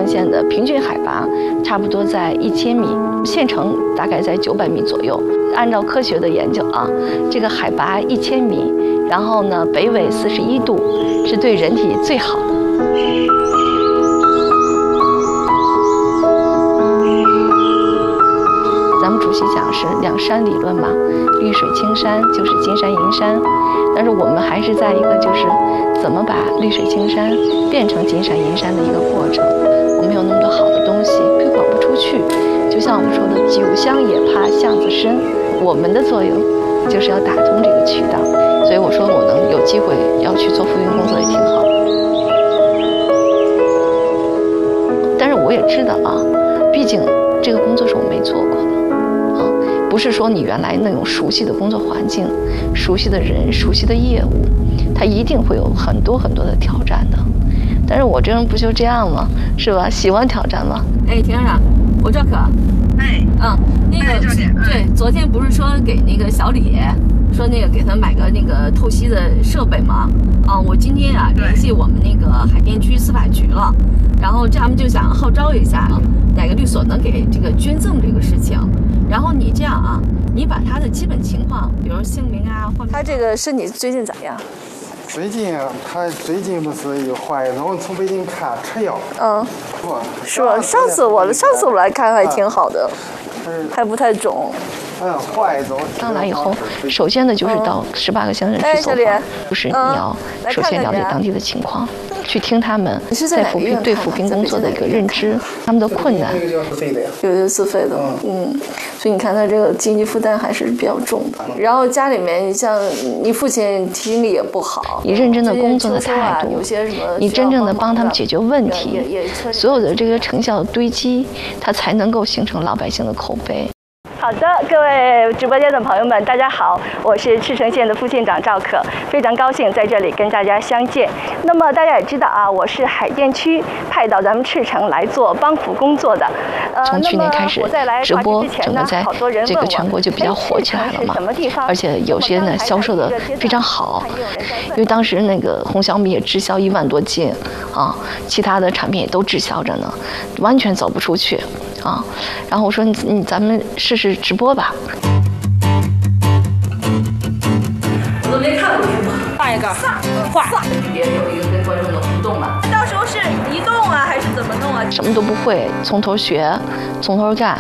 城县的平均海拔差不多在1000米，县城大概在900米左右。按照科学的研究啊，这个海拔1000米，然后呢北纬41度，是对人体最好的。咱们主席讲是两山理论嘛，绿水青山就是金山银山，但是我们还是在一个就是怎么把绿水青山变成金山银山的一个过程。我们有那么多好的东西推广不出去，就像我们说的酒香也怕巷子深，我们的作用就是要打通这个渠道。所以我说我能有机会要去做扶贫工作也挺好。但是我也知道啊，毕竟这个工作是我没做过的。不是说你原来那种熟悉的工作环境、熟悉的人、熟悉的业务，它一定会有很多很多的挑战的。但是我这人不就这样吗？是吧？喜欢挑战吗？ 哎，田院长，我赵可。 哎。 那个对，昨天不是说给那个小李说那个给他买个那个透析的设备吗？我今天联系我们那个海淀区司法局了，然后他们就想号召一下哪个律所能给这个捐赠这个事情。然后你这样你把他的基本情况，比如姓名或者他这个身体最近咋样？ 他最近不是又怀孕，我从北京看吃药。 是吧？上次我来看还挺好的，还不太肿。 怀孕上来以后，首先呢就是到18个乡镇去走访，就是你要首先了解当地的情况，去听他们在对扶贫工作的一个认知，他们的困难。 有的自费的，所以你看他这个经济负担还是比较重的。然后家里面像你父亲听力也不好， 你认真的工作的态度，你真正的帮他们解决问题，所有的这个成效的堆积，它才能够形成老百姓的口碑。 好的，各位直播间的朋友们，大家好，我是赤城县的副县长赵可，非常高兴在这里跟大家相见。那么大家也知道我是海淀区派到咱们赤城来做帮扶工作的。 从去年开始，直播整个在这个全国就比较火起来了嘛，而且有些呢销售的非常好，因为当时那个红小米也滞销1万多斤其他的产品也都滞销着呢，完全走不出去。然后我说咱们试试直播吧。 我都没看过直播，上一个画，也有一个跟观众的互动嘛。 到时候是移动还是怎么弄什么都不会，从头学，从头干。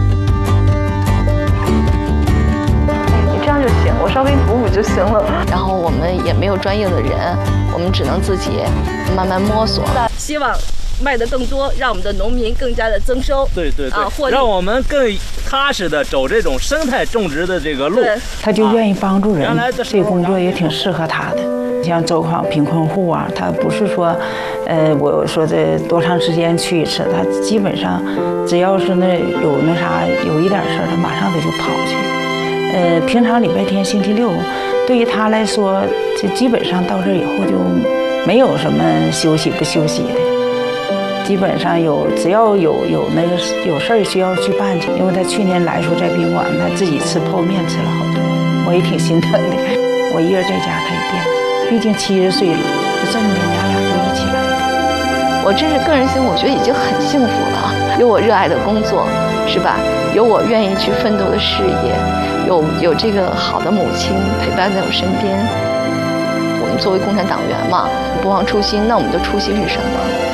你这样就行，我稍微补补就行了。 然后我们也没有专业的人，我们只能自己慢慢摸索。 希望卖得更多，让我们的农民更加的增收。 对，让我们更踏实的走这种生态种植的这个路。 他就愿意帮助人，这个工作也挺适合他的。像走访贫困户他不是说，我说这多长时间去一次，他基本上只要是有一点事儿，他马上就跑去。平常礼拜天、星期六，对于他来说，这基本上到这以后就没有什么休息不休息的。基本上只要有那个有事儿需要去办去，因为他去年来说在宾馆，他自己吃泡面吃了好多，我也挺心疼的。我一人在家他也惦记，毕竟70岁了，就这么的娘俩就一起来了。 我真是个人心，我觉得已经很幸福了，有我热爱的工作，是吧？有我愿意去奋斗的事业，有这个好的母亲陪伴在我身边。我们作为共产党员嘛，不忘初心，那我们的初心是什么？